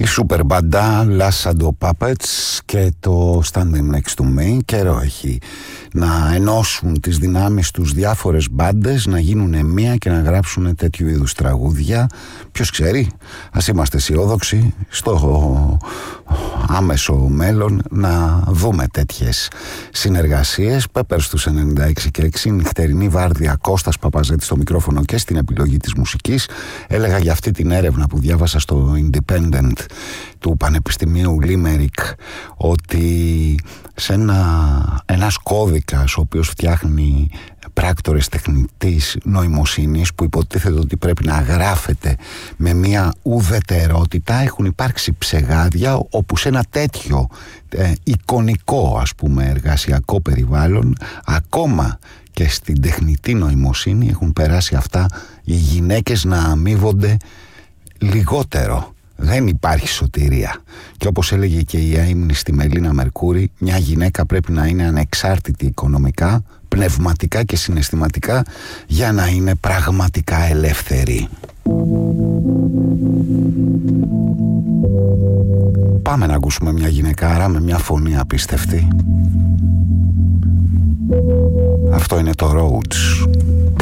Η Super Banda Last Shadow Puppets και το Standing Next to Me καιρό έχει να ενώσουν τις δυνάμεις τους διάφορες μπάντες, να γίνουν μία και να γράψουν τέτοιου είδους τραγούδια. Ποιος ξέρει, ας είμαστε αισιόδοξοι στο άμεσο μέλλον να δούμε τέτοιες συνεργασίες. Πέπερ στους 96 και 6, νυχτερινή βάρδια, Κώστας Παπαζέτης στο μικρόφωνο και στην επιλογή της μουσικής. Έλεγα για αυτή την έρευνα που διάβασα στο Independent του Πανεπιστημίου Λίμερικ ότι σε ένας κώδικας ο οποίος φτιάχνει πράκτορες τεχνητής νοημοσύνης, που υποτίθεται ότι πρέπει να γράφεται με μια ουδετερότητα, έχουν υπάρξει ψεγάδια όπου σε ένα τέτοιο εικονικό, ας πούμε, εργασιακό περιβάλλον, ακόμα και στην τεχνητή νοημοσύνη έχουν περάσει αυτά οι γυναίκες να αμείβονται λιγότερο. Δεν υπάρχει σωτηρία. Και όπως έλεγε και η αείμνη στη Μελίνα Μερκούρη, μια γυναίκα πρέπει να είναι ανεξάρτητη οικονομικά, πνευματικά και συναισθηματικά για να είναι πραγματικά ελεύθερη. Πάμε να ακούσουμε μια γυναικάρα με μια φωνή απίστευτη. Αυτό είναι το Rhodes.